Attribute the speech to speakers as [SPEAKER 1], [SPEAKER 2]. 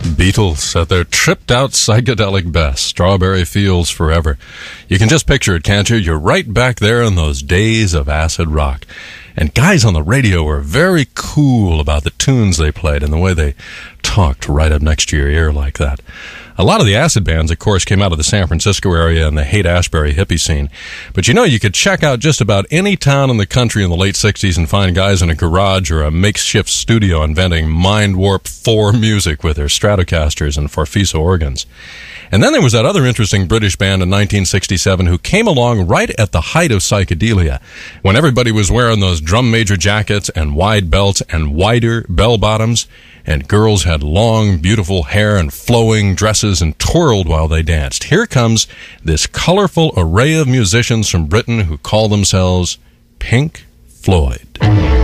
[SPEAKER 1] Beatles at their tripped-out psychedelic best, Strawberry Fields Forever. You can just picture it, can't you? You're right back there in those days of acid rock. And guys on the radio were very cool about the tunes they played and the way they talked right up next to your ear like that. A lot of the acid bands, of course, came out of the San Francisco area and the Haight-Ashbury hippie scene. But you know, you could check out just about any town in the country in the late 60s and find guys in a garage or a makeshift studio inventing Mind Warp 4 music with their Stratocasters and Farfisa organs. And then there was that other interesting British band in 1967 who came along right at the height of psychedelia, when everybody was wearing those drum major jackets and wide belts and wider bell bottoms, and girls had long, beautiful hair and flowing dresses and twirled while they danced. Here comes this colorful array of musicians from Britain who call themselves Pink Floyd.